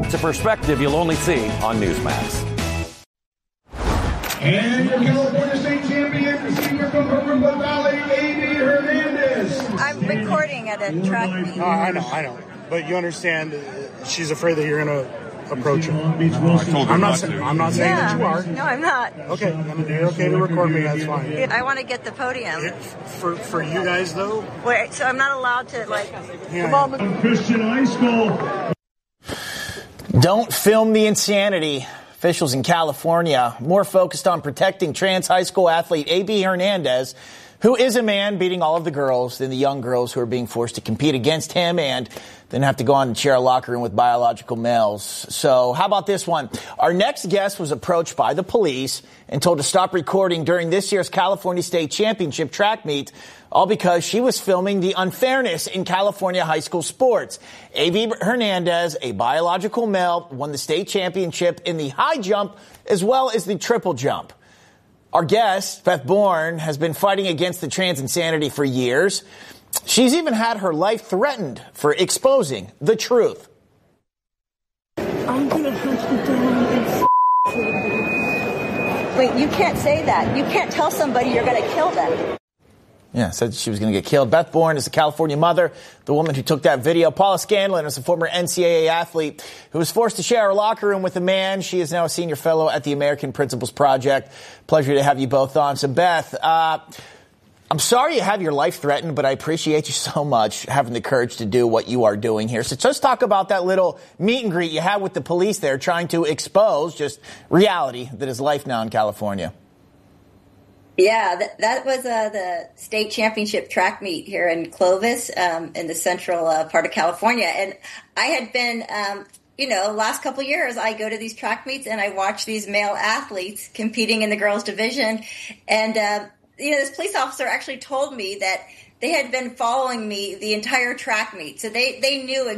It's a perspective you'll only see on Newsmax. And your California State Champion, receiver from Hermosa Valley, A.B. Hernandez. I'm recording at a track meet. Oh, I know. But you understand, she's afraid that you're going to approach her. I'm not saying that you are. No, I'm not. Okay, then you're okay to record me. That's fine. I want to get the podium. For you guys, though? Wait, so I'm not allowed to, Yeah. Come on, Christian High School. Don't film the insanity. Officials in California more focused on protecting trans high school athlete A.B. Hernandez, who is a man beating all of the girls, than the young girls who are being forced to compete against him and then have to go on and share a locker room with biological males. So how about this one? Our next guest was approached by the police and told to stop recording during this year's California State Championship track meet, all because she was filming the unfairness in California high school sports. A.B. Hernandez, a biological male, won the state championship in the high jump as well as the triple jump. Our guest, Beth Bourne, has been fighting against the trans insanity for years. She's even had her life threatened for exposing the truth. I'm going to hunt you down and Wait, you can't say that. You can't tell somebody you're going to kill them. Yeah, said she was going to get killed. Beth Bourne is a California mother, the woman who took that video. Paula Scanlon is a former NCAA athlete who was forced to share a locker room with a man. She is now a senior fellow at the American Principles Project. Pleasure to have you both on. So, Beth, I'm sorry you have your life threatened, but I appreciate you so much having the courage to do what you are doing here. So just talk about that little meet and greet you had with the police there, trying to expose just reality that is life now in California. Yeah, that was the state championship track meet here in Clovis, in the central part of California. And I had been, last couple of years, I go to these track meets and I watch these male athletes competing in the girls' division. And, this police officer actually told me that they had been following me the entire track meet. So they knew